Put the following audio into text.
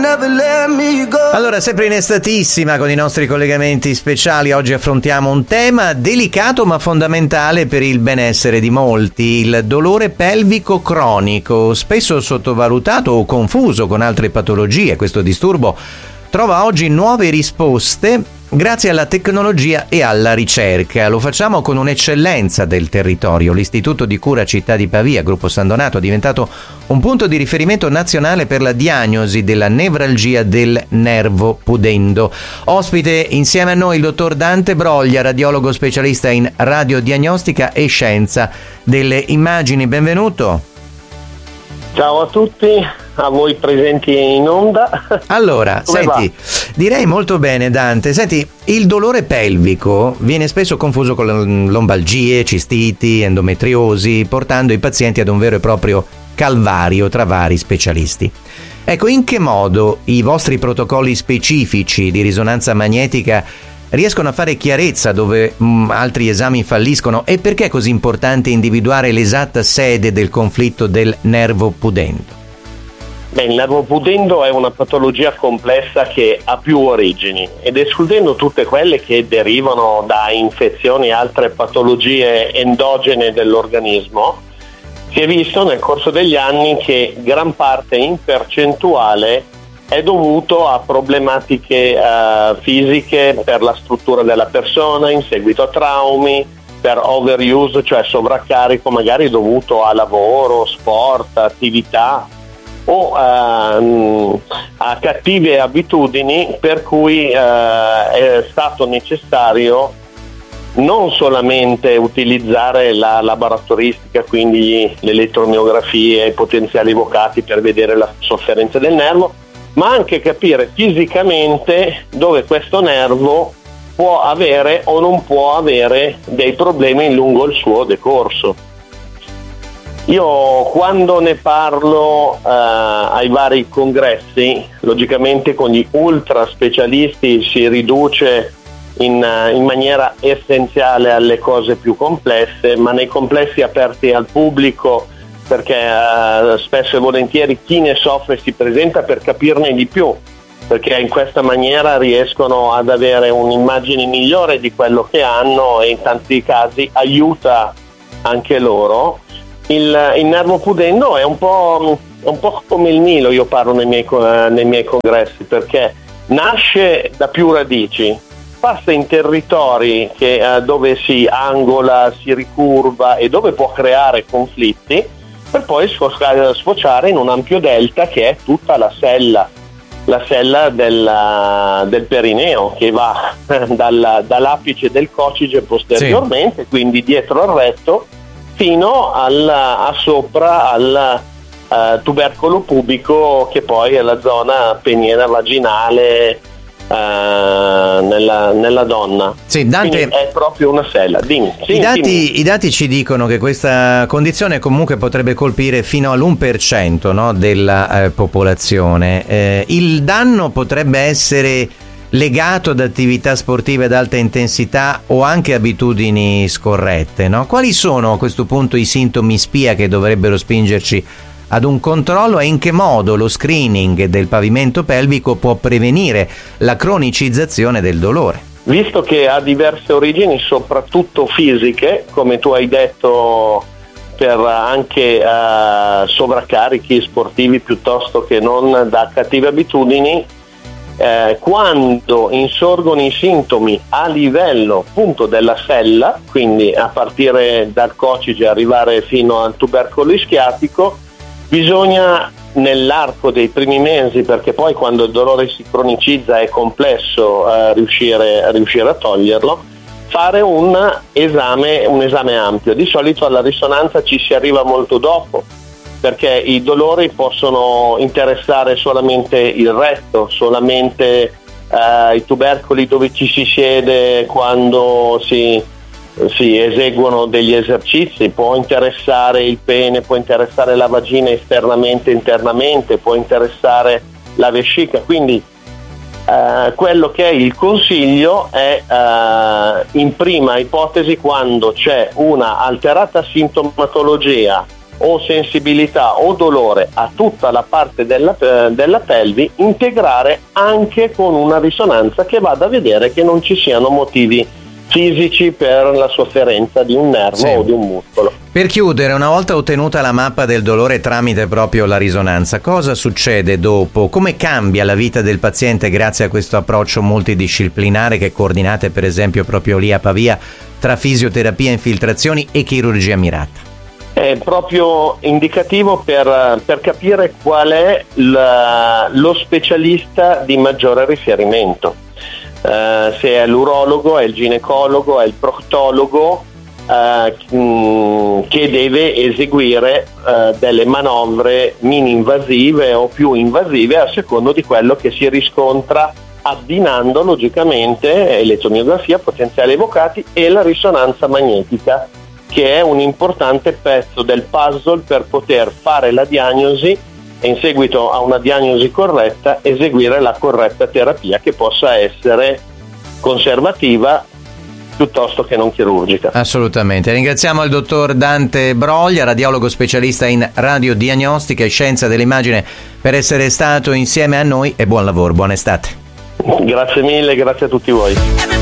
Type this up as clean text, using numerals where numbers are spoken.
Allora, sempre in estatissima con i nostri collegamenti speciali, oggi affrontiamo un tema delicato ma fondamentale per il benessere di molti: il dolore pelvico cronico, spesso sottovalutato o confuso con altre patologie. Questo disturbo trova oggi nuove risposte grazie alla tecnologia e alla ricerca. Lo facciamo con un'eccellenza del territorio. L'Istituto di Cura Città di Pavia, Gruppo San Donato, è diventato un punto di riferimento nazionale per la diagnosi della nevralgia del nervo pudendo. Ospite insieme a noi il dottor Dante Broglia, radiologo specialista in radiodiagnostica e scienza delle immagini. Benvenuto. Ciao a tutti, a voi presenti in onda. Allora, senti, direi molto bene Dante. Senti, il dolore pelvico viene spesso confuso con lombalgie, cistiti, endometriosi, portando i pazienti ad un vero e proprio calvario tra vari specialisti. Ecco, in che modo i vostri protocolli specifici di risonanza magnetica riescono a fare chiarezza dove altri esami falliscono, e perché è così importante individuare l'esatta sede del conflitto del nervo pudendo? Beh, il nervo pudendo è una patologia complessa che ha più origini, ed escludendo tutte quelle che derivano da infezioni e altre patologie endogene dell'organismo, si è visto nel corso degli anni che gran parte in percentuale è dovuto a problematiche fisiche per la struttura della persona in seguito a traumi, per overuse, cioè sovraccarico magari dovuto a lavoro, sport, attività, o a cattive abitudini, per cui è stato necessario non solamente utilizzare la laboratoristica, quindi le elettromiografie, i potenziali evocati per vedere la sofferenza del nervo, ma anche capire fisicamente dove questo nervo può avere o non può avere dei problemi lungo il suo decorso. Io quando ne parlo ai vari congressi, logicamente con gli ultra specialisti si riduce in maniera essenziale alle cose più complesse, ma nei complessi aperti al pubblico, perché spesso e volentieri chi ne soffre si presenta per capirne di più, perché in questa maniera riescono ad avere un'immagine migliore di quello che hanno e in tanti casi aiuta anche loro. Il nervo pudendo è un po' come il Nilo, io parlo nei miei congressi, perché nasce da più radici, passa in territori dove si angola, si ricurva e dove può creare conflitti, per poi sfociare in un ampio delta che è tutta la sella del perineo, che va dall'apice del coccige posteriormente, sì, quindi dietro al retto, fino sopra al tubercolo pubico, che poi è la zona peniena vaginale nella donna. Sì, Dante, quindi è proprio una sella. Dimmi. Sì, I dati ci dicono che questa condizione comunque potrebbe colpire fino all'1%, no, della popolazione. Il danno potrebbe essere legato ad attività sportive ad alta intensità o anche abitudini scorrette, no? Quali sono a questo punto i sintomi spia che dovrebbero spingerci ad un controllo, e in che modo lo screening del pavimento pelvico può prevenire la cronicizzazione del dolore? Visto che ha diverse origini, soprattutto fisiche, come tu hai detto, per anche sovraccarichi sportivi piuttosto che non da cattive abitudini, quando insorgono i sintomi a livello appunto della sella, quindi a partire dal coccige arrivare fino al tubercolo ischiatico, bisogna nell'arco dei primi mesi, perché poi quando il dolore si cronicizza è complesso riuscire a toglierlo, fare un esame ampio. Di solito alla risonanza ci si arriva molto dopo, perché i dolori possono interessare solamente il retto, solamente i tubercoli dove ci si siede quando si eseguono degli esercizi, può interessare il pene, può interessare la vagina esternamente, internamente, può interessare la vescica. Quindi quello che è il consiglio è in prima ipotesi, quando c'è una alterata sintomatologia o sensibilità o dolore a tutta la parte della pelvi, integrare anche con una risonanza che vada a vedere che non ci siano motivi fisici per la sofferenza di un nervo o di un muscolo. Per chiudere, una volta ottenuta la mappa del dolore tramite proprio la risonanza, cosa succede dopo? Come cambia la vita del paziente grazie a questo approccio multidisciplinare che coordinate per esempio proprio lì a Pavia tra fisioterapia, infiltrazioni e chirurgia mirata? È proprio indicativo per capire qual è lo specialista di maggiore riferimento, se è l'urologo, è il ginecologo, è il proctologo, che deve eseguire delle manovre mini invasive o più invasive a secondo di quello che si riscontra, abbinando logicamente elettromiografia, potenziali evocati e la risonanza magnetica, che è un importante pezzo del puzzle per poter fare la diagnosi e in seguito a una diagnosi corretta eseguire la corretta terapia, che possa essere conservativa piuttosto che non chirurgica. Assolutamente. Ringraziamo il dottor Dante Broglia, radiologo specialista in radiodiagnostica e scienza dell'immagine, per essere stato insieme a noi, e buon lavoro, buona estate. Grazie mille, grazie a tutti voi.